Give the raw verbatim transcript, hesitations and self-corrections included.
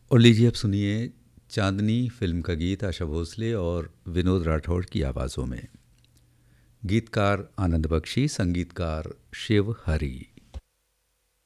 और लीजिए अब सुनिए चांदनी फिल्म का गीत आशा भोसले और विनोद राठौड़ की आवाज़ों में। गीतकार आनंद बख्शी, संगीतकार शिव हरी।